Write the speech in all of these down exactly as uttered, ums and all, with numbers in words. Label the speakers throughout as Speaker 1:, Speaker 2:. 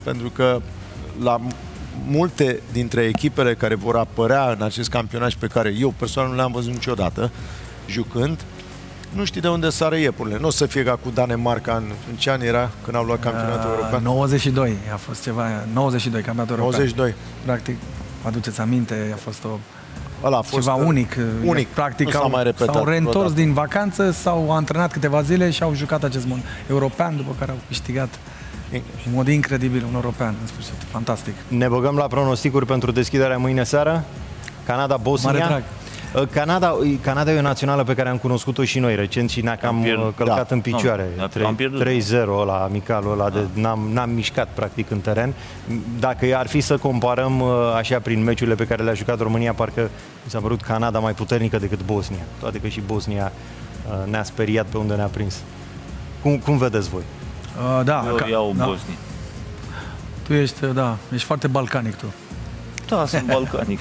Speaker 1: Pentru că la multe dintre echipele care vor apărea în acest campionat și pe care eu personal nu le-am văzut niciodată jucând, nu știi de unde sară iepurile. Nu o să fie ca cu Danemarca în, în ce an era când au luat campionatul uh, european?
Speaker 2: nouăzeci și doi a fost ceva, nouăzeci și doi campionatul european.
Speaker 1: nouăzeci și doi.
Speaker 2: Practic, vă aduceți aminte, a fost o
Speaker 1: Ăla a fost
Speaker 2: ceva unic.
Speaker 1: unic.
Speaker 2: Practic
Speaker 1: s-au mai repetat.
Speaker 2: S-au reîntors
Speaker 1: vreodată.
Speaker 2: din vacanță, s-au antrenat câteva zile și au jucat acest mod european, după care au câștigat în mod incredibil un european, în sfârșit. Fantastic.
Speaker 3: Ne băgăm la pronosticuri pentru deschiderea mâine seară. Canada-Bosnia.
Speaker 2: Mare drag.
Speaker 3: Canada, Canada e o națională pe care am cunoscut-o și noi recent și ne-a cam călcat da. în picioare. No, trei zero ăla, amicalul ăla, da. n-am mișcat practic în teren. Dacă ar fi să comparăm așa prin meciurile pe care le-a jucat România, parcă mi s-a părut Canada mai puternică decât Bosnia. Toate că și Bosnia ne-a speriat pe unde ne-a prins. Cum, cum vedeți voi?
Speaker 2: Uh, da,
Speaker 4: Eu
Speaker 2: ca,
Speaker 4: iau
Speaker 2: da.
Speaker 4: Bosnia.
Speaker 2: Tu ești, da, ești foarte balcanic tu.
Speaker 4: Da, sunt balcanic.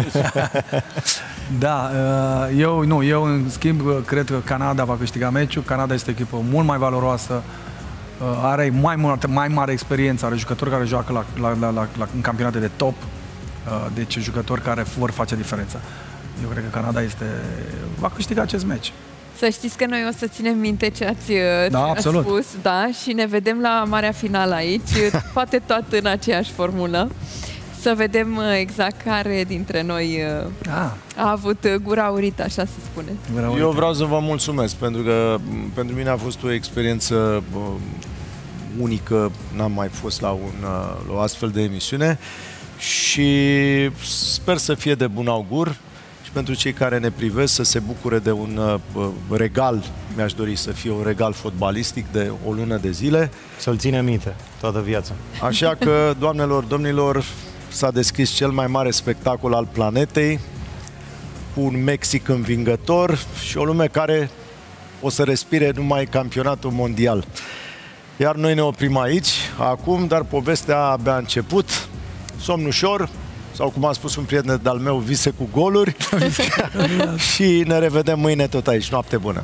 Speaker 2: Da, eu nu, eu în schimb cred că Canada va câștiga meciul. Canada este o echipă mult mai valoroasă, are mai, mult, mai mare experiență, are jucători care joacă la, la, la, la, la, în campionate de top, deci jucători care vor face diferența. Eu cred că Canada este, va câștiga acest meci.
Speaker 5: Să știți că noi o să ținem minte ce ați,
Speaker 2: da,
Speaker 5: ce ați spus, da, și ne vedem la marea finală aici, poate tot în aceeași formulă. Să vedem exact care dintre noi
Speaker 2: ah.
Speaker 5: a avut gura aurită, așa se spune.
Speaker 1: Eu vreau să vă mulțumesc, pentru că pentru mine a fost o experiență unică, n-am mai fost la, un, la o astfel de emisiune și sper să fie de bun augur și pentru cei care ne privesc să se bucure de un regal, mi-aș dori să fie un regal fotbalistic de o lună de zile.
Speaker 3: Să-l ține minte toată viața.
Speaker 1: Așa că, doamnelor, domnilor, s-a deschis cel mai mare spectacol al planetei, cu un Mexic învingător și o lume care o să respire numai campionatul mondial. Iar noi ne oprim aici, acum, dar povestea abia a început. Somn ușor, sau cum a spus un prieten de-al meu, vise cu goluri. Și ne revedem mâine tot aici. Noapte bună!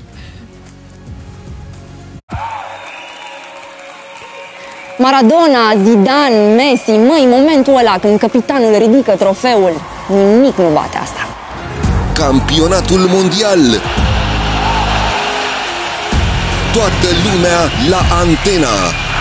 Speaker 6: Maradona, Zidane, Messi, măi, momentul ăla când capitanul ridică trofeul, nimic nu bate asta.
Speaker 7: Campionatul mondial. Toată lumea la Antena.